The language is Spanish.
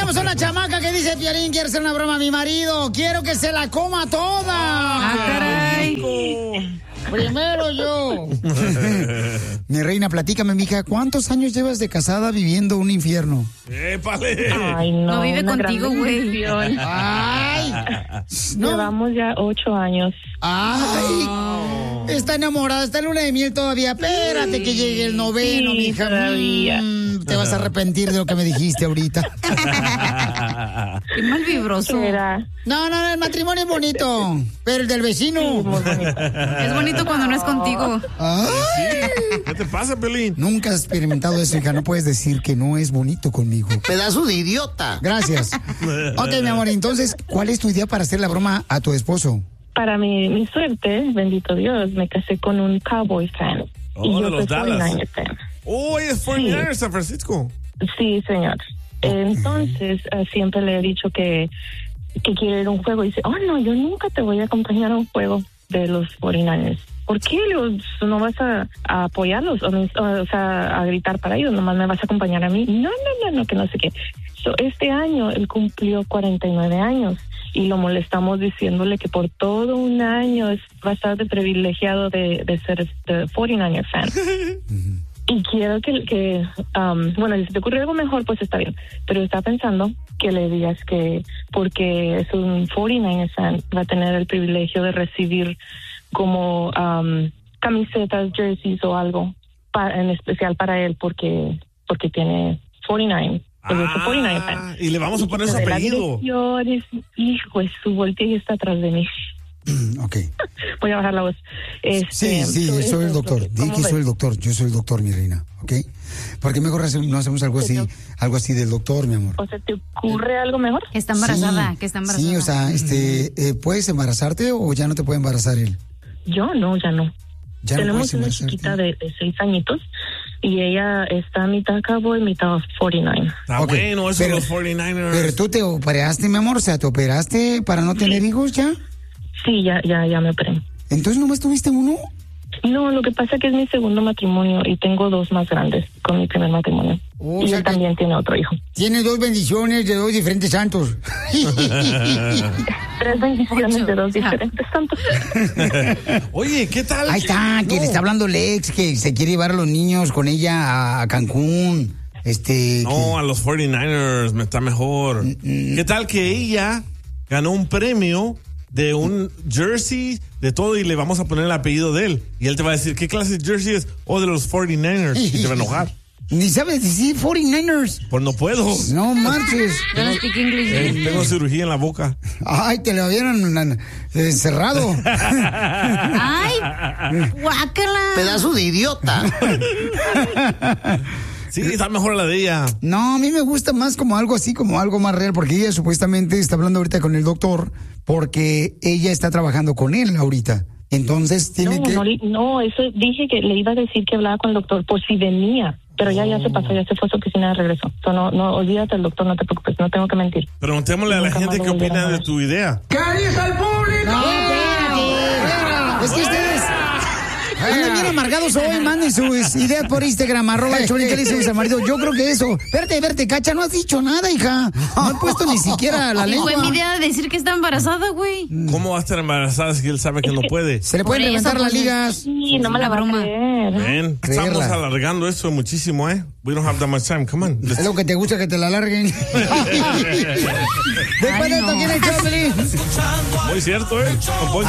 tenemos una chamaca que dice, Piolín, quiere hacer una broma a mi marido. Quiero que se la coma toda. ¡Ah, caray! Primero yo. Mi reina, platícame, mija, ¿cuántos años llevas de casada viviendo un infierno? ¡Épale! Ay, no vive contigo, güey. Ay, no. Llevamos ya 8 años. Ay, está enamorada, está en luna de miel todavía. Espérate que llegue el noveno, Sí, mija. todavía. Te vas a arrepentir de lo que me dijiste ahorita. Qué mal vibroso. Era No, el matrimonio es bonito, pero el del vecino. muy bonito. Es bonito cuando no es contigo. Ay, ¿Qué te pasa, Piolín? nunca has experimentado eso, hija. No puedes decir que no es bonito conmigo. Pedazo de idiota. Gracias. Ok, mi amor, entonces, ¿cuál es tu idea para hacer la broma a tu esposo? Para mi suerte, bendito Dios, me casé con un Cowboy fan. Oh, y de yo los soy Dallas. 49er fan. Oh, es 49 San Francisco. Sí, señor. Entonces, siempre le he dicho que quiere ir a un juego. Y dice, oh, no, yo nunca te voy a acompañar a un juego de los 49ers. ¿Por qué? ¿No vas a apoyarlos? O sea, a gritar para ellos, nomás me vas a acompañar a mí. No, que no sé qué. Este año él cumplió 49 años y lo molestamos diciéndole que por todo un año es bastante privilegiado de ser de 49er fan. Y quiero bueno, si te ocurre algo mejor, pues está bien. Pero está pensando que le digas que porque es un 49er fan, va a tener el privilegio de recibir como camisetas, jerseys o algo en especial para él porque tiene 49. Y le vamos a poner su apellido. Hijo, su voltea y está atrás de mí. Ok. Voy a bajar la voz. Sí, soy el doctor. Di que soy el doctor. Yo soy el doctor, mi reina. ¿Ok? Porque mejor no hacemos algo así del doctor, mi amor. O sea, ¿te ocurre algo mejor? Que está embarazada, Sí, o sea, ¿puedes embarazarte o ya no te puede embarazar él? Yo no, ya no. ¿Ya no Tenemos puedes una embarazarte? chiquita de 6 añitos y ella está mitad Cowboy, mitad 49. Está Ok, bueno eso de los 49ers. Pero tú te operaste, mi amor, o sea, ¿te operaste para no tener hijos ya? Sí, ya me operé. ¿Entonces nomás tuviste uno? No, lo que pasa es que es mi segundo matrimonio y tengo 2 más grandes con mi primer matrimonio. O Y sea él que también tiene otro hijo. Tienes 2 bendiciones de 2 diferentes santos. 3 bendiciones de 2 diferentes santos. Oye, ¿qué tal? Ahí está, que No. le está hablando Lex, que se quiere llevar a los niños con ella a Cancún. No, a los 49ers me está mejor. ¿Qué tal que ella ganó un premio de un jersey, de todo, y le vamos a poner el apellido de él? Y él te va a decir, ¿qué clase de jersey es? O de los 49ers. Y te va a enojar. Ni sabes decir 49ers. Pues no puedo. No marches. Yo no speak English. Tengo cirugía en la boca. Ay, te lo habían cerrado. Ay, guácala. Pedazo de idiota. Sí, está mejor la de ella. No, a mí me gusta más como algo así, como algo más real, porque ella supuestamente está hablando ahorita con el doctor, porque ella está trabajando con él ahorita. Entonces tiene No, eso dije que le iba a decir que hablaba con el doctor por si venía. Pero ya se pasó, ya se fue a su oficina y regresó. No, olvídate del doctor, no te preocupes, no tengo que mentir. Preguntémosle a la Nunca gente más qué lo volvieron opina a de ver. tu idea. ¿Qué dice el público? No, espérate. Es que ustedes andan bien amargados hoy. Manden sus ideas por Instagram, @Piolín. ¿Qué le dices al marido? Yo creo que eso. Verte, Cacha, no has dicho nada, hija. No he puesto ni siquiera la Y lengua. fue mi idea de decir que está embarazada, güey. ¿Cómo va a estar embarazada si él sabe que no puede? Se le pueden Por eso, levantar las pues, ligas. Sí, no me la va a broma. creer. Ven, Creerla. estamos alargando esto muchísimo, ¿eh? We don't have that much time. Come on. Es lo que te gusta, que te la larguen. Después de esto, ¿quién es Piolín? Muy cierto, ¿eh?